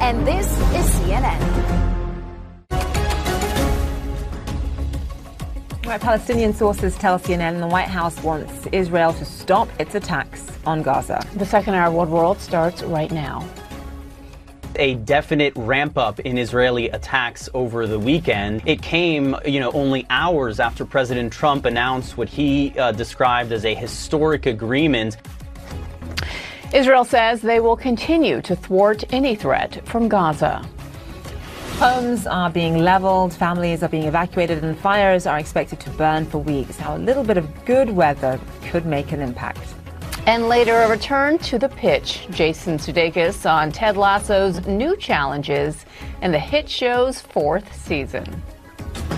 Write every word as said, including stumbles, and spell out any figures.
And this is C N N. Right, Palestinian sources tell C N N the White House wants Israel to stop its attacks on Gaza. The second hour of World World starts right now. A definite ramp up in Israeli attacks over the weekend. It came, you know, only hours after President Trump announced what he uh, described as a historic agreement. Israel says they will continue to thwart any threat from Gaza. Homes are being leveled, families are being evacuated, and fires are expected to burn for weeks. How a little bit of good weather could make an impact. And later, a return to the pitch. Jason Sudeikis on Ted Lasso's new challenges in the hit show's fourth season.